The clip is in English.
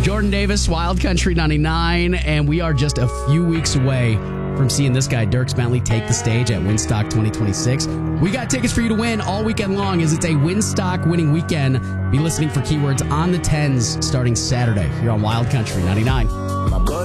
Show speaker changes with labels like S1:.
S1: Jordan Davis, Wild Country 99, and we are just a few weeks away from seeing this guy, Dierks Bentley, take the stage at Winstock 2026. We got tickets for you to win all weekend long as it's a Winstock winning weekend. Be listening for keywords on the 10s starting Saturday here on Wild Country 99.